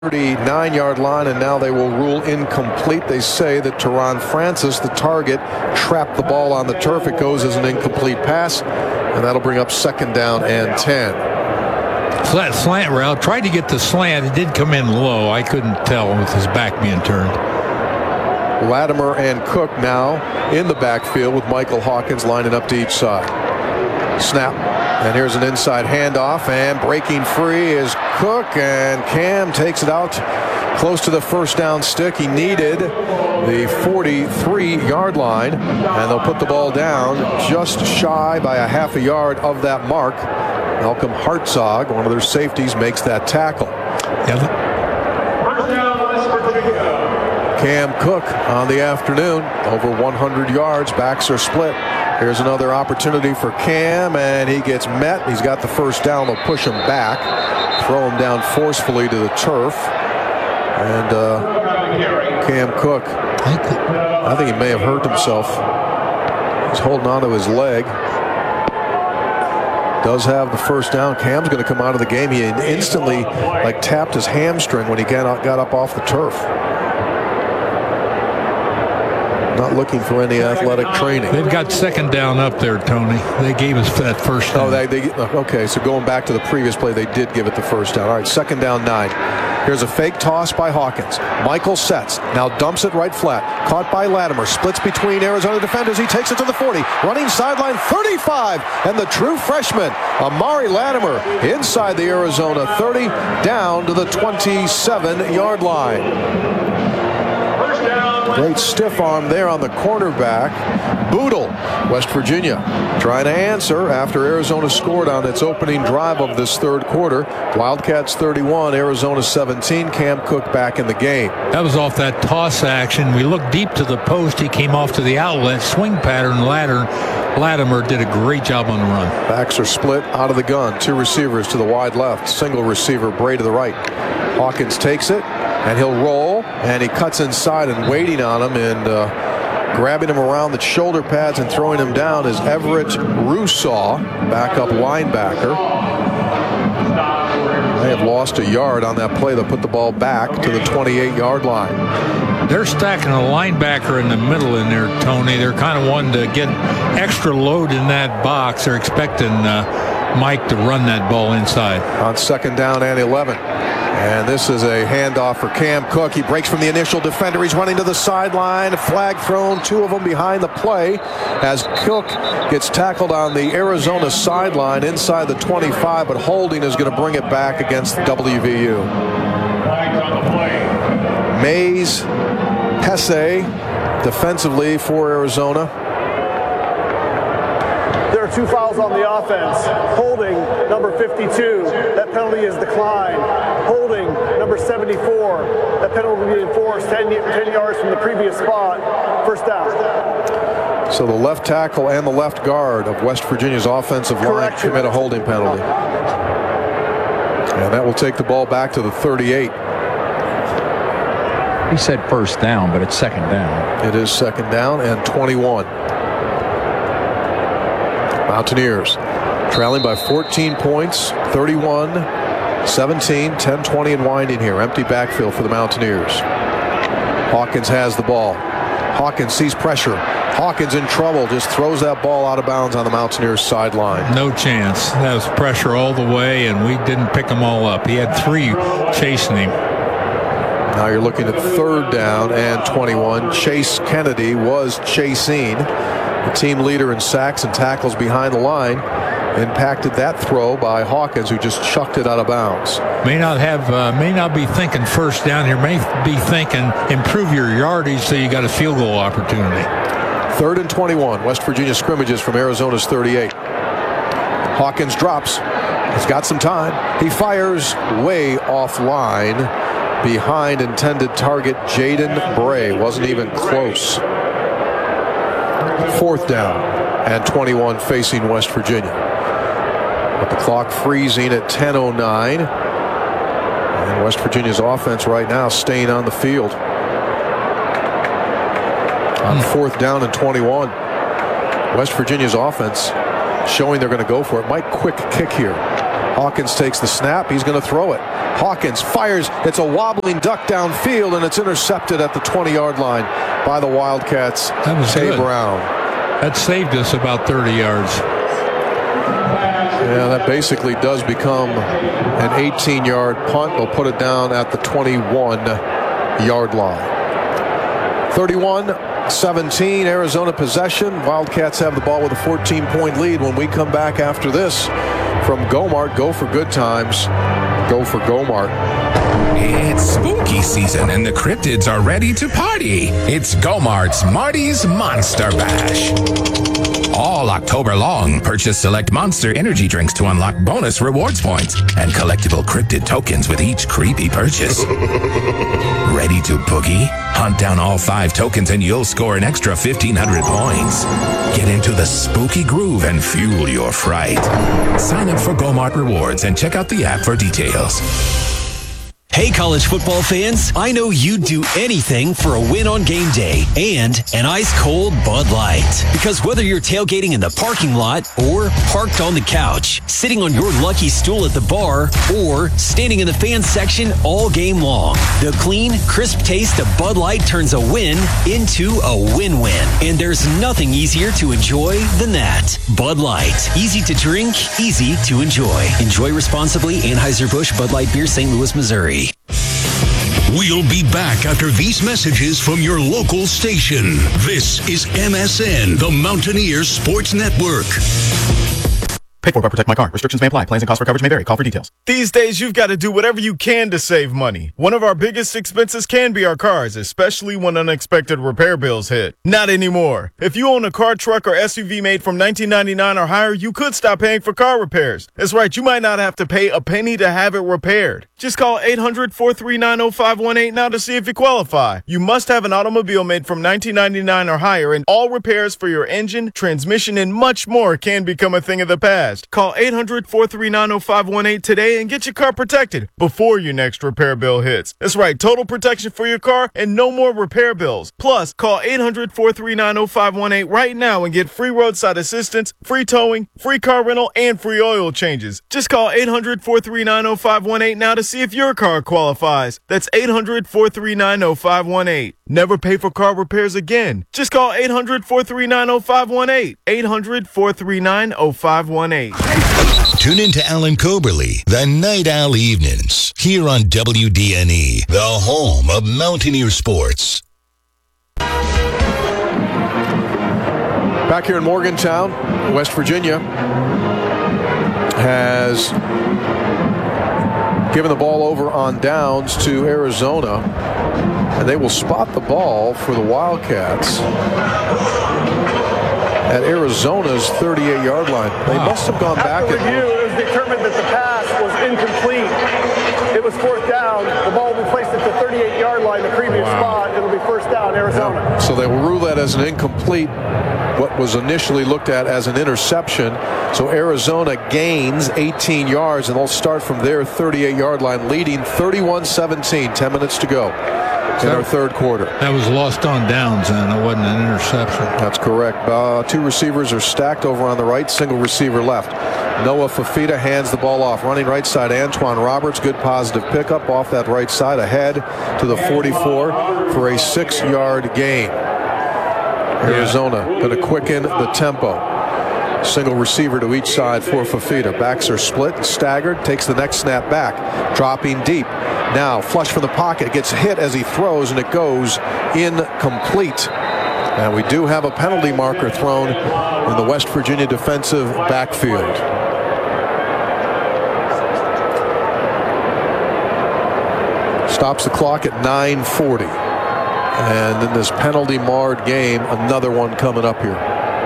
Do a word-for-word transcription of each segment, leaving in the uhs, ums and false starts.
thirty-nine yard line, and now they will rule incomplete. They say that Teron Francis, the target, trapped the ball on the turf. It goes as an incomplete pass, and that'll bring up second down and ten. Flat slant route. Tried to get the slant. It did come in low. I couldn't tell with his back being turned. Latimer and Cook now in the backfield with Michael Hawkins lining up to each side. Snap. And here's an inside handoff, and breaking free is Cook, and Cam takes it out close to the first down stick. He needed the forty-three yard line, and they'll put the ball down just shy by a half a yard of that mark. Malcolm Hartzog, one of their safeties, makes that tackle. Yeah. Cam Cook on the afternoon, over one hundred yards, backs are split. Here's another opportunity for Cam, and he gets met. He's got the first down. They'll push him back, throw him down forcefully to the turf. And uh, Cam Cook, I think he may have hurt himself. He's holding on to his leg. Does have the first down. Cam's going to come out of the game. He instantly like tapped his hamstring when he got, got up off the turf. Not looking for any athletic training. They've got second down up there, Tony. They gave us that first down. Oh, they, they okay. So going back to the previous play, they did give it the first down. All right, second down, nine. Here's a fake toss by Hawkins. Michael sets, now dumps it right flat. Caught by Latimer, splits between Arizona defenders. He takes it to the forty, running sideline thirty-five, and the true freshman Amari Latimer inside the Arizona thirty, down to the twenty-seven yard line. Great stiff arm there on the cornerback. Boodle, West Virginia, trying to answer after Arizona scored on its opening drive of this third quarter. Wildcats thirty-one, Arizona seventeen. Cam Cook back in the game. That was off that toss action. We looked deep to the post. He came off to the outlet. Swing pattern. Ladder. Latimer did a great job on the run. Backs are split out of the gun. Two receivers to the wide left. Single receiver, Bray to the right. Hawkins takes it, and he'll roll, and he cuts inside, and waiting on him and uh, grabbing him around the shoulder pads and throwing him down is Everett Rusaw, backup linebacker. They have lost a yard on that play. They'll put the ball back to the twenty-eight yard line. They're stacking a linebacker in the middle in there, Tony. They're kind of wanting to get extra load in that box. They're expecting uh, Mike to run that ball inside. On second down and eleven. And this is a handoff for Cam Cook. He breaks from the initial defender. He's running to the sideline. Flag thrown. Two of them behind the play as Cook gets tackled on the Arizona sideline inside the twenty-five, but holding is going to bring it back against W V U. Mays Hesse defensively for Arizona. There are two fouls on the offense. Holding number fifty-two. That penalty is declined. Holding number seventy-four. That penalty will be enforced ten, ten yards from the previous spot. First down. So the left tackle and the left guard of West Virginia's offensive line commit a holding penalty. And that will take the ball back to the thirty-eight. He said first down, but it's second down. It is second down and twenty-one. Mountaineers trailing by fourteen points, thirty-one seventeen, ten twenty and winding here. Empty backfield for the Mountaineers. Hawkins has the ball. Hawkins sees pressure. Hawkins in trouble, just throws that ball out of bounds on the Mountaineers sideline. No chance. That was pressure all the way, and we didn't pick them all up. He had three chasing him. Now you're looking at third down and twenty-one. Chase Kennedy was chasing. The team leader in sacks and tackles behind the line. Impacted that throw by Hawkins, who just chucked it out of bounds. May not have, uh, may not be thinking first down here. May be thinking improve your yardage so you got a field goal opportunity. Third and twenty-one. West Virginia scrimmages from Arizona's thirty-eight. Hawkins drops. He's got some time. He fires way offline behind intended target Jaden Bray. Wasn't even close. Fourth down and twenty-one facing West Virginia. But the clock freezing at ten oh nine. And West Virginia's offense right now staying on the field. On fourth down and twenty-one. West Virginia's offense showing they're going to go for it. Mike, quick kick here. Hawkins takes the snap. He's going to throw it. Hawkins fires. It's a wobbling duck downfield, and it's intercepted at the twenty-yard line by the Wildcats. That was Tay good. Brown. That saved us about thirty yards. Yeah, that basically does become an eighteen-yard punt. They'll put it down at the twenty-one-yard line. thirty-one seventeen, Arizona possession. Wildcats have the ball with a fourteen-point lead. When we come back after this from Go-Mart, go for good times. Go for Go-Mart. It's spooky season and the cryptids are ready to party. It's Go-Mart's Marty's Monster Bash. All October long, purchase select Monster energy drinks to unlock bonus rewards points and collectible cryptid tokens with each creepy purchase. Ready to boogie? Hunt down all five tokens and you'll score an extra fifteen hundred points. Get into the spooky groove and fuel your fright. Sign up for Go-Mart Rewards and check out the app for details. Hey, college football fans, I know you'd do anything for a win on game day and an ice-cold Bud Light. Because whether you're tailgating in the parking lot or parked on the couch, sitting on your lucky stool at the bar, or standing in the fan section all game long, the clean, crisp taste of Bud Light turns a win into a win-win. And there's nothing easier to enjoy than that. Bud Light. Easy to drink, easy to enjoy. Enjoy responsibly. Anheuser-Busch Bud Light Beer, Saint Louis, Missouri. We'll be back after these messages from your local station. This is M S N, the Mountaineer Sports Network. Paid for by Protect My Car. Restrictions may apply. Plans and costs for coverage may vary. Call for details. These days, you've got to do whatever you can to save money. One of our biggest expenses can be our cars, especially when unexpected repair bills hit. Not anymore. If you own a car, truck, or S U V made from nineteen ninety-nine or higher, you could stop paying for car repairs. That's right, you might not have to pay a penny to have it repaired. Just call eight hundred, four three nine, oh five one eight now to see if you qualify. You must have an automobile made from nineteen ninety-nine or higher, and all repairs for your engine, transmission, and much more can become a thing of the past. Call eight hundred, four three nine, oh five one eight today and get your car protected before your next repair bill hits. That's right, total protection for your car and no more repair bills. Plus, call eight hundred, four three nine, oh five one eight right now and get free roadside assistance, free towing, free car rental, and free oil changes. Just call eight hundred, four three nine, oh five one eight now to see if your car qualifies. That's eight hundred, four three nine, oh five one eight. Never pay for car repairs again. Just call eight hundred, four three nine, oh five one eight. eight hundred, four three nine, oh five one eight. Tune in to Alan Coberly, the Night Owl Evenings, here on W D N E, the home of Mountaineer Sports. Back here in Morgantown, West Virginia has given the ball over on downs to Arizona, and they will spot the ball for the Wildcats at Arizona's thirty-eight-yard line. They wow. must have gone back. After review, it was determined that the pass was incomplete. It was fourth down. The ball will be placed at the thirty-eight-yard line, the previous wow. spot. It'll be first down, Arizona. Yeah. So they will rule that as an incomplete, what was initially looked at as an interception. So Arizona gains eighteen yards, and they'll start from their thirty-eight-yard line, leading thirty-one seventeen. ten minutes to go in our third quarter. That was lost on downs, and it wasn't an interception. That's correct. Uh, two receivers are stacked over on the right, single receiver left. Noah Fafita hands the ball off. Running right side, Antoine Roberts. Good positive pickup off that right side, ahead to the forty-four for a six-yard gain. Arizona going to quicken the tempo. Single receiver to each side for Fafita. Backs are split, staggered, takes the next snap back, dropping deep. Now flush from the pocket, gets hit as he throws, and it goes incomplete. And we do have a penalty marker thrown in the West Virginia defensive backfield. Stops the clock at nine forty. And in this penalty marred game, another one coming up here.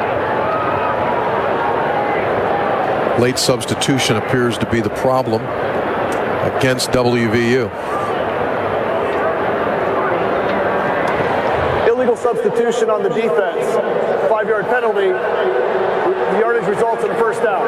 Late substitution appears to be the problem against W V U. Illegal substitution on the defense. Five-yard penalty. The yardage results in a first down.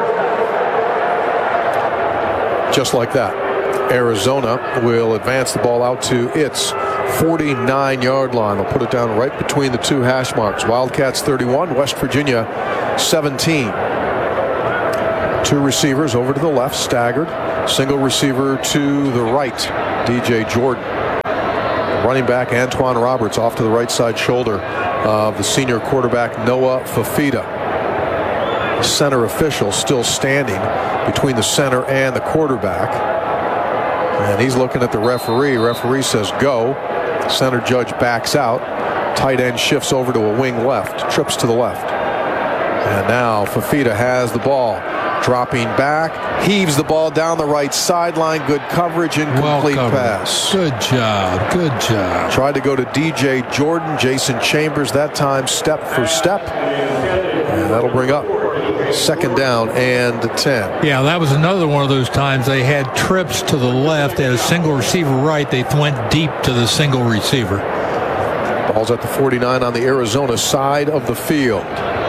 Just like that, Arizona will advance the ball out to its forty-nine-yard line. They'll put it down right between the two hash marks. Wildcats thirty-one, West Virginia seventeen. Two receivers over to the left, staggered. Single receiver to the right, D J Jordan. Running back Antoine Roberts off to the right side shoulder of the senior quarterback Noah Fafita. The center official still standing between the center and the quarterback. And he's looking at the referee. Referee says go. Center judge backs out. Tight end shifts over to a wing left. Trips to the left. And now Fafita has the ball. Dropping back. Heaves the ball down the right sideline. Good coverage. Incomplete well pass. Good job. Good job. Tried to go to D J Jordan. Jason Chambers that time step for step. And that'll bring up second down and ten. Yeah, that was another one of those times they had trips to the left. They had a single receiver right. They went deep to the single receiver. Ball's at the forty-nine on the Arizona side of the field.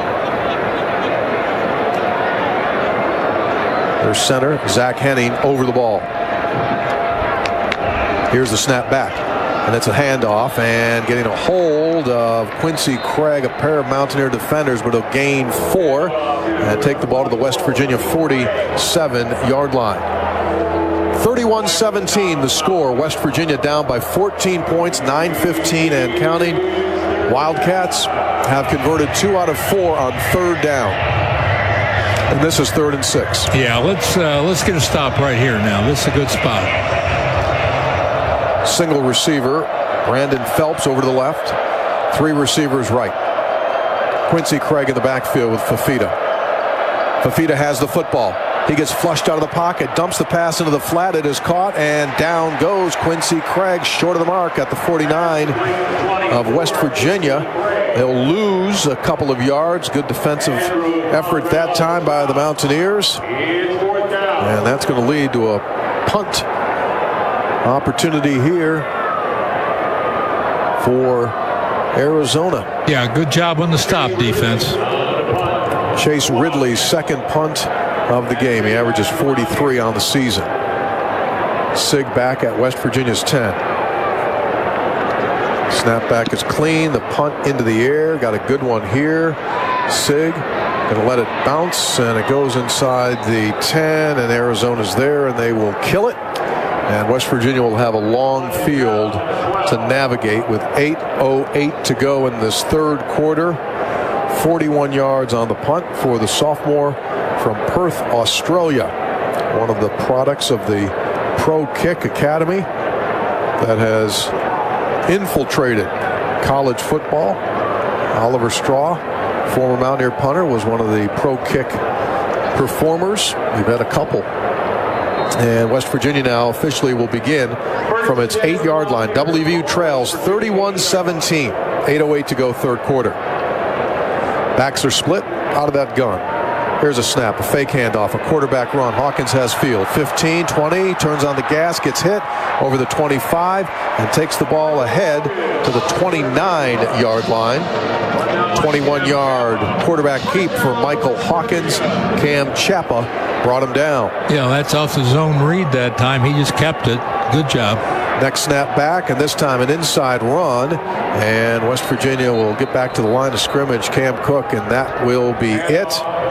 Their center, Zach Henning, over the ball. Here's the snap back. And it's a handoff and getting a hold of Quincy Craig, a pair of Mountaineer defenders, but he'll gain four and take the ball to the West Virginia forty-seven yard line. thirty-one seventeen the score. West Virginia down by fourteen points, nine fifteen and counting. Wildcats have converted two out of four on third down. And this is third and six. Yeah, let's uh, let's get a stop right here now. This is a good spot. Single receiver, Brandon Phelps over to the left. Three receivers right. Quincy Craig in the backfield with Fafita. Fafita has the football. He gets flushed out of the pocket, dumps the pass into the flat. It is caught, and down goes Quincy Craig, short of the mark at the forty-nine of West Virginia. They'll lose a couple of yards. Good defensive effort that time by the Mountaineers. And that's going to lead to a punt opportunity here for Arizona. Yeah, good job on the stop defense. Chase Ridley's second punt of the game. He averages forty-three on the season. Sig back at West Virginia's ten. Snapback is clean. The punt into the air. Got a good one here. Sig going to let it bounce, and it goes inside the ten, and Arizona's there, and they will kill it. And West Virginia will have a long field to navigate with eight oh eight to go in this third quarter. forty-one yards on the punt for the sophomore from Perth, Australia. One of the products of the Pro Kick Academy that has infiltrated college football. Oliver Straw, former Mountaineer punter, was one of the Pro Kick performers. We've had a couple. And West Virginia now officially will begin from its eight-yard line. W V U trails thirty-one seventeen. eight oh eight to go, third quarter. Backs are split out of that gun. Here's a snap, a fake handoff, a quarterback run. Hawkins has field. fifteen, twenty, turns on the gas, gets hit over the twenty-five, and takes the ball ahead to the twenty-nine yard line. twenty-one yard quarterback keep for Michael Hawkins. Cam Chappa brought him down. Yeah, that's off the zone read that time. He just kept it. Good job. Next snap back, and this time an inside run. And West Virginia will get back to the line of scrimmage. Cam Cook, and that will be it.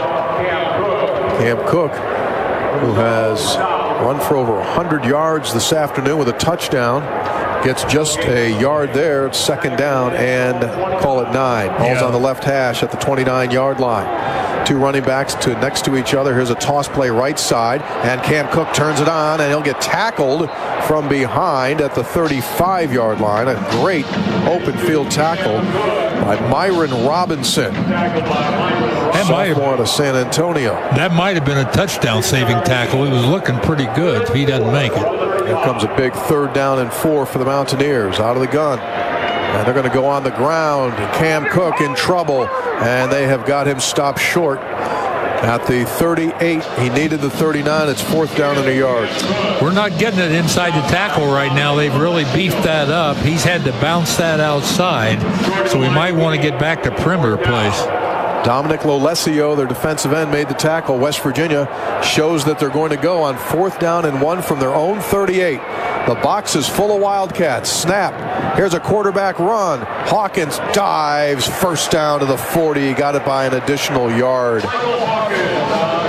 Cam Cook, who has run for over one hundred yards this afternoon with a touchdown, gets just a yard there. It's second down and call it nine. Ball's Yeah. on the left hash at the twenty-nine yard line. Two running backs to next to each other. Here's a toss play right side, and Cam Cook turns it on, and he'll get tackled from behind at the thirty-five yard line. A great open field tackle by Myron Robinson, sophomore out of San Antonio. That might have been a touchdown saving tackle. He was looking pretty good. He doesn't make it. Here comes a big third down and four for the Mountaineers out of the gun. And they're going to go on the ground. Cam Cook in trouble, and they have got him stopped short at the thirty-eight. He needed the thirty-nine. It's fourth down and a yard. We're not getting it inside the tackle right now. They've really beefed that up. He's had to bounce that outside, so we might want to get back to perimeter plays. Dominic Lolesio, their defensive end, made the tackle. West Virginia shows that they're going to go on fourth down and one from their own thirty-eight. The box is full of Wildcats. Snap. Here's a quarterback run. Hawkins dives. First down to the forty. Got it by an additional yard.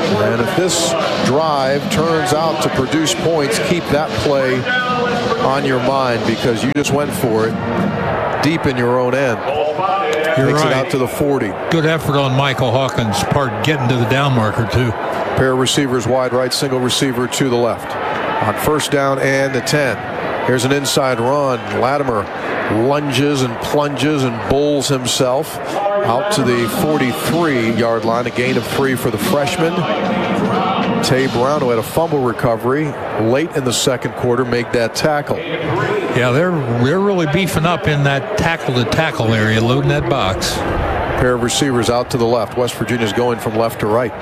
And if this drive turns out to produce points, keep that play on your mind because you just went for it deep in your own end. You're Takes right. it out to the forty. Good effort on Michael Hawkins' part getting to the down marker, too. Pair of receivers wide right, single receiver to the left. On first down and the ten. Here's an inside run. Latimer lunges and plunges and bowls himself out to the forty-three yard line. A gain of three for the freshman. Tay Brown, who had a fumble recovery late in the second quarter, made that tackle. Yeah, they're they're really beefing up in that tackle-to-tackle area, loading that box. Pair of receivers out to the left. West Virginia's going from left to right.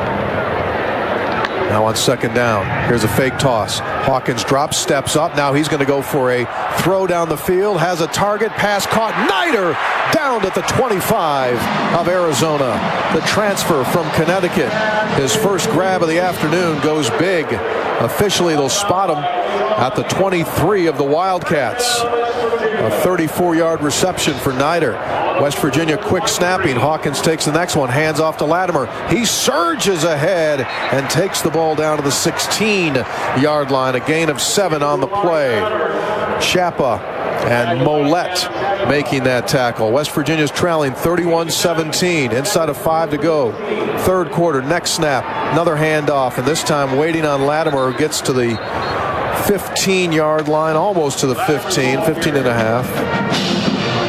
Now on second down, here's a fake toss. Hawkins drops, steps up. Now he's going to go for a throw down the field. Has a target. Pass caught. Nider down at the twenty-five of Arizona. The transfer from Connecticut. His first grab of the afternoon goes big. Officially, they'll spot him at the twenty-three of the Wildcats. A thirty-four yard reception for Nider. West Virginia quick snapping. Hawkins takes the next one. Hands off to Latimer. He surges ahead and takes the ball down to the sixteen yard line. A gain of seven on the play. Chapa and Mollett making that tackle. West Virginia's trailing thirty-one seventeen. Inside of five to go. Third quarter. Next snap. Another handoff. And this time waiting on Latimer, who gets to the fifteen yard line. Almost to the fifteen. fifteen and a half.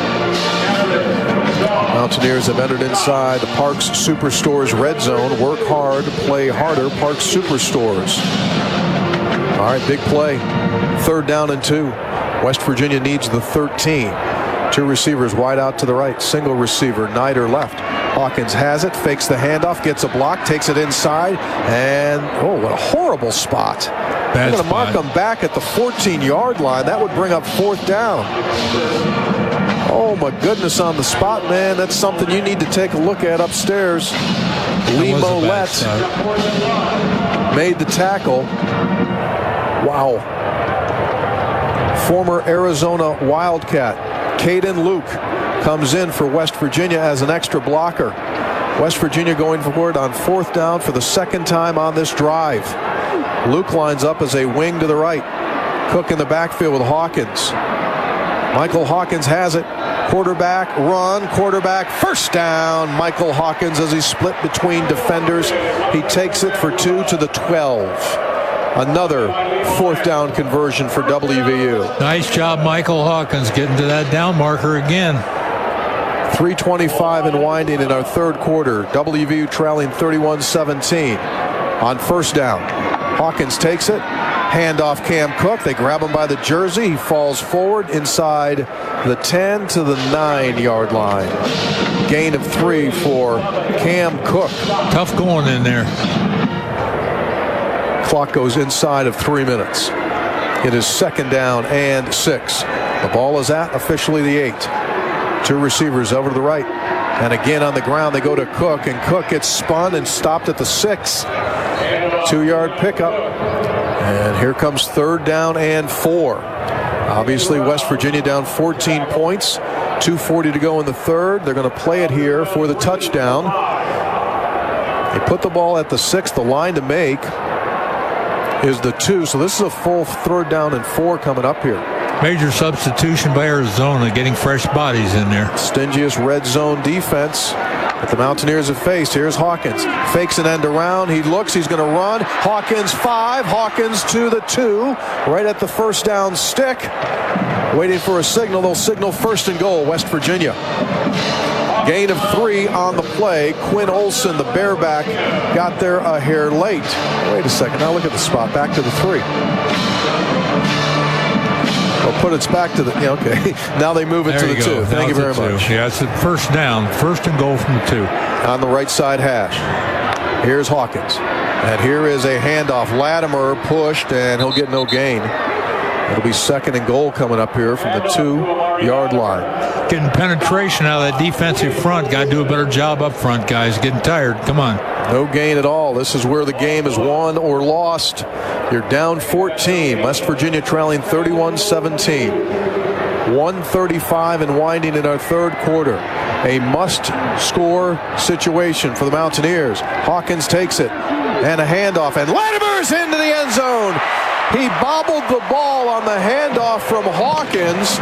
Mountaineers have entered inside the Parks Superstores red zone. Work hard, play harder. Parks Superstores. All right, big play. Third down and two. West Virginia needs the thirteen. Two receivers wide out to the right. Single receiver, Nider left. Hawkins has it, fakes the handoff, gets a block, takes it inside, and oh, what a horrible spot. They're going to mark him back at the fourteen yard line. That would bring up fourth down. Oh, my goodness, on the spot, man. That's something you need to take a look at upstairs. Lee Mollett made the tackle. Wow. Former Arizona Wildcat, Caden Luke, comes in for West Virginia as an extra blocker. West Virginia going forward on fourth down for the second time on this drive. Luke lines up as a wing to the right. Cook in the backfield with Hawkins. Michael Hawkins has it. Quarterback, run, quarterback, first down. Michael Hawkins as he split between defenders. He takes it for two to the twelve. Another fourth down conversion for W V U. Nice job, Michael Hawkins, getting to that down marker again. three twenty-five and winding in our third quarter. W V U trailing thirty-one seventeen. On first down, Hawkins takes it. Handoff Cam Cook. They grab him by the jersey. He falls forward inside the ten to the nine yard line. Gain of three for Cam Cook. Tough going in there. Clock goes inside of three minutes. It is second down and six. The ball is at officially the eight. Two receivers over to the right. And again on the ground they go to Cook, and Cook gets spun and stopped at the six. Two yard pickup. And here comes third down and four. Obviously West Virginia down fourteen points. two forty to go in the third. They're going to play it here for the touchdown. They put the ball at the six. The line to make is the two. So this is a full third down and four coming up here. Major substitution by Arizona, getting fresh bodies in there. Stingiest red zone defense that the Mountaineers have faced. Here's Hawkins. Fakes an end around. He looks. He's going to run. Hawkins five. Hawkins to the two. Right at the first down stick. Waiting for a signal. They'll signal first and goal, West Virginia. Gain of three on the play. Quinn Olson, the bareback, got there a hair late. Wait a second. Now look at the spot. Back to the three. Well, put it back to the, yeah, okay. Now they move it there to the you two. Go. Thank now you very two. much. Yeah, it's a first down. First and goal from the two. On the right side hash. Here's Hawkins. And here is a handoff. Latimer pushed, and he'll get no gain. It'll be second and goal coming up here from the two yard line. Getting penetration out of that defensive front. Got to do a better job up front, guys. Getting tired. Come on. No gain at all. This is where the game is won or lost. You're down fourteen. West Virginia trailing thirty-one seventeen. one thirty-five and winding in our third quarter. A must-score situation for the Mountaineers. Hawkins takes it. And a handoff, and Latimer's into the end zone. He bobbled the ball on the handoff from Hawkins.